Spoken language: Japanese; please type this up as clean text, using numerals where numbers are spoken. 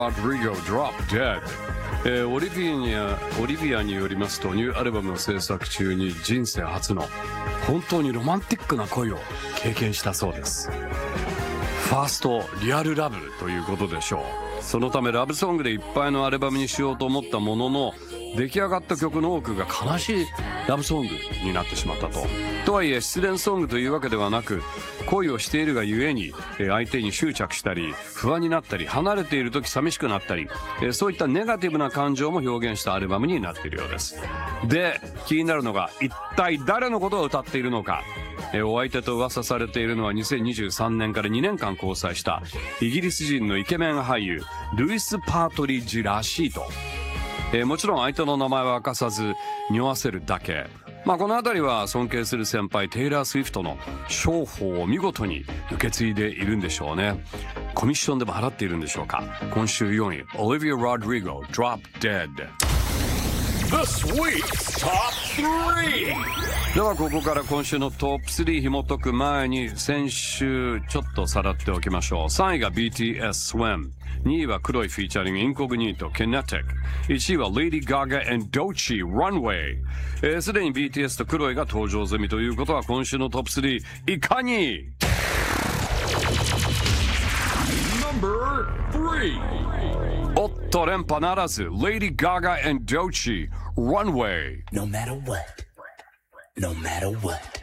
Rodrigo Drop Dead、オリビアによりますと、ニューアルバムの制作中に人生初の本当にロマンティックな恋を経験したそうです。ファーストリアルラブということでしょう。そのためラブソングでいっぱいのアルバムにしようと思ったものの、出来上がった曲の多くが悲しいラブソングになってしまったと。とはいえ失恋ソングというわけではなく、恋をしているがゆえに相手に執着したり不安になったり、離れている時寂しくなったり、そういったネガティブな感情も表現したアルバムになっているようです。で、気になるのが一体誰のことを歌っているのか。お相手と噂されているのは2023年から2年間交際したイギリス人のイケメン俳優ルイス・パートリッジらしいと。もちろん相手の名前は明かさず匂わせるだけ。この辺りは尊敬する先輩テイラー・スウィフトの商法を見事に受け継いでいるんでしょうね。コミッションでも払っているんでしょうか。今週4位、オリビア・ロドリゴ Drop Dead。 This week's Top 3。 ではここから今週のトップ3紐解く前に、先週ちょっとさらっておきましょう。3位が BTS Swim、 2位はクロイフィーチャリングインコグニート Kinetic、 1位は Lady Gaga and Doechii Runway。すでに BTS とクロイが登場済みということは、今週のトップ3いかに。 No.3 おっと連覇ならず、 Lady Gaga and Doechii Runway。 No matter what, no matter what